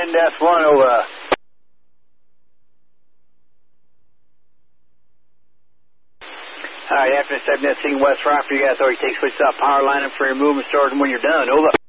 Send-1, over. Alright, after 7, seeing West Rockford, you guys already take switches off power line up for your movement stores when you're done, over.